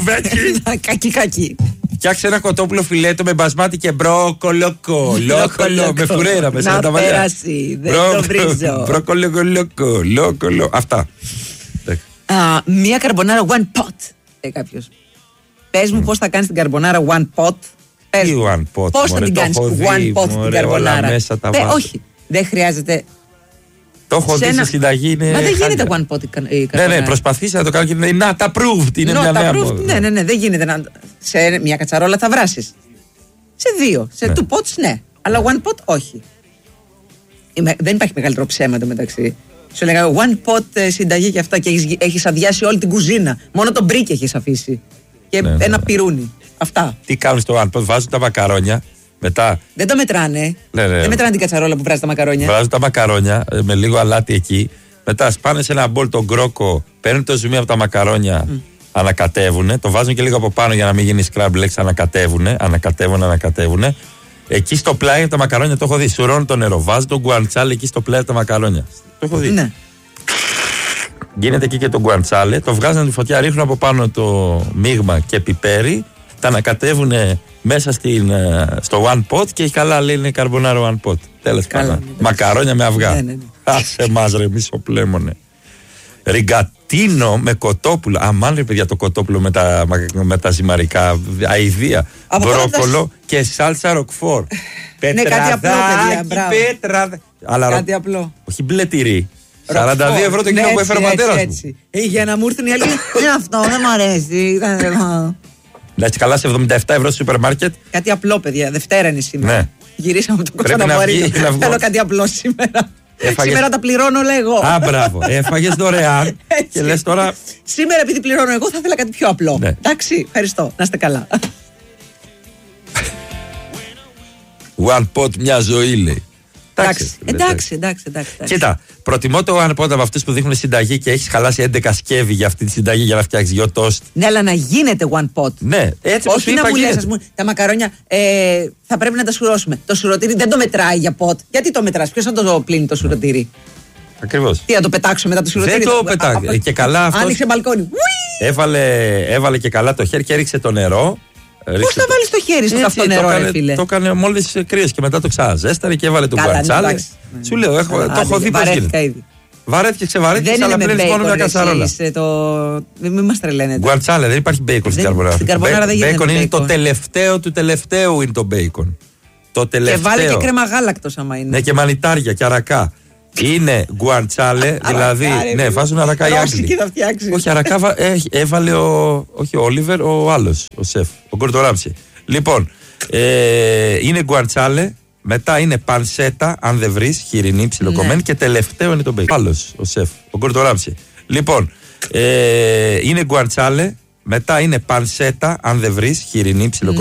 Κακή. Φτιάξε ένα κοτόπουλο φιλέτο με μπασμάτι και μπρόκολο. Με φουρέρα μέσα. Να πέρασει, δεν το βρίζω. Μπρόκολο. Αυτά. Μία καρμπονάρα one pot, λέει κάποιος. Πες μου πώς θα κάνεις την καρμπονάρα one pot. Τι one pot, πώς θα την κάνεις one pot την καρμπονάρα. Όχι, δεν χρειάζεται. Το έχω δει στη συνταγή. Μα δεν γίνεται one pot η καρμπονάρα. Ναι, προσπαθήσα να το κάνω και είναι not approved. Είναι μια νέα μόδα. Ναι, δεν γίνεται. Σε μια κατσαρόλα θα βράσεις. Σε 2. Σε 2 pots ναι. Αλλά one pot όχι. Δεν υπάρχει μεγαλύτερο ψέμα μεταξύ. Σου λέγα one pot συνταγή και αυτά και έχεις αδειάσει όλη την κουζίνα. Μόνο το μπρίκι έχεις αφήσει. Και ένα πυρούνι. Αυτά. Τι κάνουν στο one pot, βάζουν τα μακαρόνια. Μετά. Δεν το μετράνε. Δεν μετράνε την κατσαρόλα που βράζει τα μακαρόνια. Βράζουν τα μακαρόνια με λίγο αλάτι εκεί. Μετά σπάνε σε ένα μπολ τον κρόκο, παίρνουν το ζουμί από τα μακαρόνια, ανακατεύουν. Το βάζουν και λίγο από πάνω για να μην γίνει scramble, ανακατεύουν. Εκεί στο πλάι από τα μακαρόνια το έχω δει. Σουρώνουν το νερό, βάζουν τον γκουαντσάλε εκεί στο πλάι από τα μακαρόνια. Το έχω δει. Ναι. Γίνεται εκεί και το γκουαντσάλε, το βγάζουν τη φωτιά, ρίχνουν από πάνω το μείγμα και πιπέρι, τα ανακατεύουν μέσα στο one pot και καλά λέει είναι καρμπονάρο one pot. Τέλος πάντων. Μακαρόνια με αυγά. Ναι. Άσε μας ρε μισοπλέμονε. Ριγκατίνο με κοτόπουλο. Αμάν ρε παιδιά το κοτόπουλο με τα ζυμαρικά. Αηδία. Μπρόκολο και σάλτσα ροκφόρ. Ναι, κάτι απλό παιδιά. Κάτι απλό. Όχι μπλε τυρί. 42 ευρώ το κιλό που έφερε ο πατέρας μου. Για να μου έρθουν οι άλλοι. Αυτό δεν μ' αρέσει. Εντάξει, καλά σε 77 ευρώ στο σούπερ μάρκετ. Κάτι απλό, παιδιά. Δευτέρα είναι σήμερα. Ναι. Γυρίσαμε το Κωνσταντινοβαρίνο. Θέλω κάτι απλό σήμερα. Σήμερα τα πληρώνω όλα εγώ. Μπράβο. Έφαγες δωρεάν. Και λες τώρα. Σήμερα επειδή πληρώνω εγώ θα ήθελα κάτι πιο απλό. Ναι. Εντάξει, ευχαριστώ. Να είστε καλά. One pot μια ζωή λέει. Εντάξει. Κοίτα, προτιμώ το one pot από αυτούς που δείχνουν συνταγή και έχεις χαλάσει 11 σκεύη για αυτή τη συνταγή για να φτιάξεις 2 τόστ. Ναι, αλλά να γίνεται one pot. Ναι, έτσι όπως όχι να μου λες, τα μακαρόνια θα πρέπει να τα σουρώσουμε. Το σουρωτήρι δεν το μετράει για pot. Γιατί το μετράς, ποιος θα το πλύνει το σουρωτήρι. Ακριβώς. Τι, να το πετάξω μετά το σουρωτήρι. Δεν το πετάξει. Και καλά αυτός. Άνοιξε μπαλκόνι. Έβαλε και καλά το χέρι και έριξε το νερό. Πώς θα βάλεις το χέρι στο καυτό νερό, ρε φίλε. Το έκανε μόλις κρύος και μετά το ξαζέσταρε και έβαλε τον γκουαντσάλε. Σου λέω, το έχω δει πώς γίνεται. Βαρέθηκε, ξεβαρέθηκε, αλλά πλένεις μόνο μια κατσαρόλα. Μην μας τρελαίνετε. Γκουαντσάλε, δεν υπάρχει μπέικον στην καρμπονάρα. Στην καρμπονάρα δεν γίνεται. Μπέικον είναι το τελευταίο του τελευταίου είναι το μπέικον. Και βάλε και κρέμα γάλακτος άμα είναι. Ναι, και μανιτάρια και αρακά. Είναι δηλαδή. Ναι, βάζουν αρακά οι Άγγλοι. Όχι, αρακά έβαλε όχι ο Όλιβερ, ο άλλος, ο σεφ, ο Γκόρντον Ράμσι. Λοιπόν, είναι γκουαντσάλε, μετά είναι πανσέτα, αν δεν βρεις, χοιρινή, ψιλοκομμένη και τελευταίο είναι το μπέικον. Άλλος, ο σεφ, ο Γκόρντον Ράμσι. Λοιπόν, είναι γκουαντσάλε, μετά είναι πανσέτα, αν δεν βρεις, χοιρινή, ψιλοκομμένη.